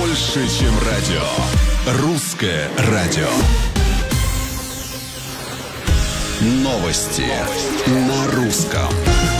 больше, чем радио. Русское радио. Новости на русском.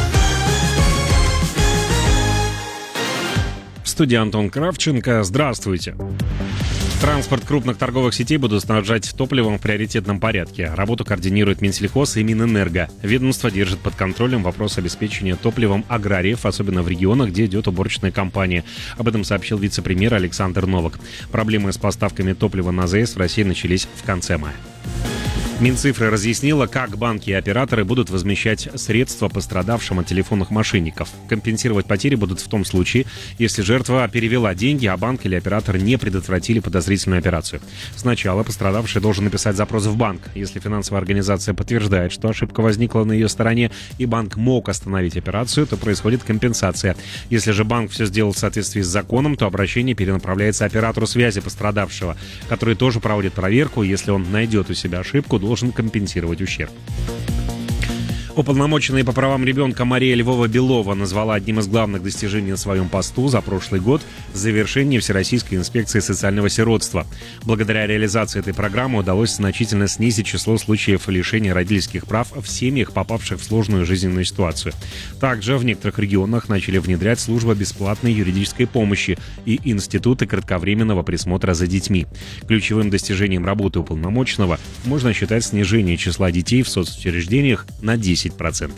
В студии Антон Кравченко. Здравствуйте. Транспорт крупных торговых сетей будут снабжать топливом в приоритетном порядке. Работу координирует Минсельхоз и Минэнерго. Ведомство держит под контролем вопрос обеспечения топливом аграриев, особенно в регионах, где идет уборочная кампания. Об этом сообщил вице-премьер Александр Новак. Проблемы с поставками топлива на АЗС в России начались в конце мая. Минцифры разъяснила, как банки и операторы будут возмещать средства пострадавшим от телефонных мошенников. Компенсировать потери будут в том случае, если жертва перевела деньги, а банк или оператор не предотвратили подозрительную операцию. Сначала пострадавший должен написать запрос в банк. Если финансовая организация подтверждает, что ошибка возникла на ее стороне и банк мог остановить операцию, то происходит компенсация. Если же банк все сделал в соответствии с законом, то обращение перенаправляется оператору связи пострадавшего, который тоже проводит проверку. Если он найдет у себя ошибку, должен компенсировать ущерб. Уполномоченная по правам ребенка Мария Львова-Белова назвала одним из главных достижений на своем посту за прошлый год завершение Всероссийской инспекции социального сиротства. Благодаря реализации этой программы удалось значительно снизить число случаев лишения родительских прав в семьях, попавших в сложную жизненную ситуацию. Также в некоторых регионах начали внедрять службы бесплатной юридической помощи и институты кратковременного присмотра за детьми. Ключевым достижением работы уполномоченного можно считать снижение числа детей в соцучреждениях на 10%.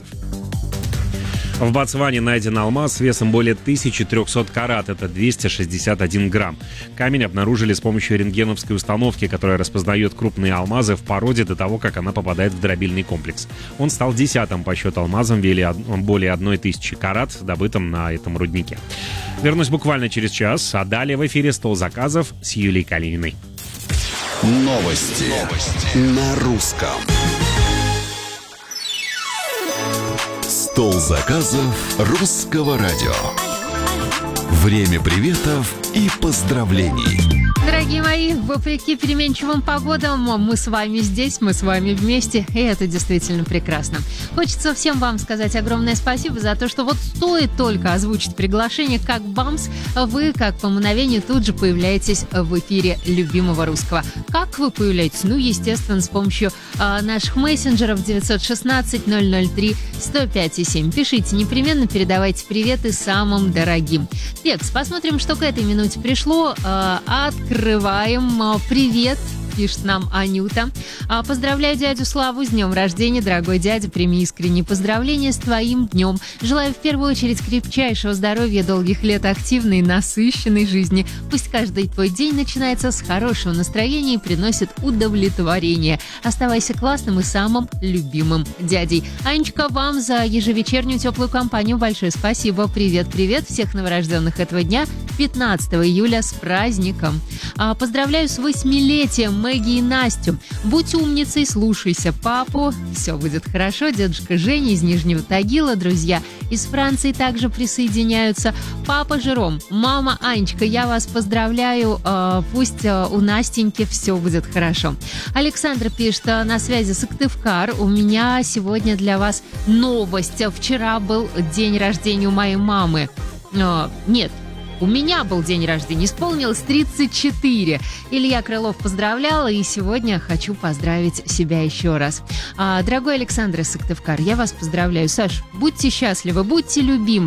В Ботсване найден алмаз весом более 1300 карат, это 261 грамм. Камень обнаружили с помощью рентгеновской установки, которая распознает крупные алмазы в породе до того, как она попадает в дробильный комплекс. Он стал 10-м по счету алмазом более 1000 карат, добытым на этом руднике. Вернусь буквально через час, а далее в эфире «100 заказов» с Юлией Калининой. Новости на русском. Стол заказов русского радио. Время приветов и поздравлений. Дорогие мои, вопреки переменчивым погодам, мы с вами здесь, мы с вами вместе, и это действительно прекрасно. Хочется всем вам сказать огромное спасибо за то, что вот стоит только озвучить приглашение, как бамс, вы, как по мгновению, тут же появляетесь в эфире любимого русского. Как вы появляетесь? Ну, естественно, с помощью наших мессенджеров 916-003-105,7. Пишите непременно, передавайте приветы самым дорогим. Текст. Посмотрим, что к этой минуте пришло. Открываем. Привет. Пишет нам Анюта. Поздравляю дядю Славу с днем рождения. Дорогой дядя, прими искренние поздравления с твоим днем. Желаю в первую очередь крепчайшего здоровья, долгих лет активной и насыщенной жизни. Пусть каждый твой день начинается с хорошего настроения и приносит удовлетворение. Оставайся классным и самым любимым дядей. Анечка, вам за ежевечернюю теплую компанию большое спасибо. Привет-привет всех новорожденных этого дня, 15 июля, с праздником. Поздравляю с 8-летием Мэгги и Настю. Будь умницей, слушайся папу, все будет хорошо. Дедушка Женя из Нижнего Тагила, друзья из Франции также присоединяются. Папа Жером, мама Анечка, я вас поздравляю. Пусть у Настеньки все будет хорошо. Александр пишет, на связи Сыктывкар. У меня сегодня для вас новость. Вчера был день рождения у моей мамы. Нет. У меня был день рождения, исполнилось 34. Илья Крылов поздравлял, и сегодня хочу поздравить себя еще раз. Дорогой Александр из Сыктывкар, я вас поздравляю. Саш, будьте счастливы, будьте любимы.